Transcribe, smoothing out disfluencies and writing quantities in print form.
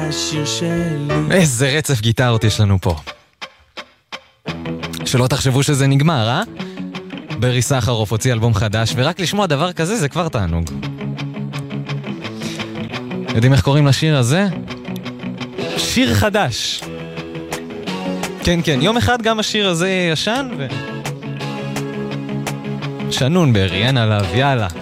השיר שלי. איזה רצף גיטרות יש לנו פה. שלא תחשבו שזה נגמר, אה? ברי סחרוף הוציא אלבום חדש, ורק לשמוע דבר כזה זה כבר תענוג. יודעים איך קוראים לשיר הזה? שיר חדש. כן, כן, יום אחד גם השיר הזה ישן ו... שנון ברי, אין עליו, יאללה.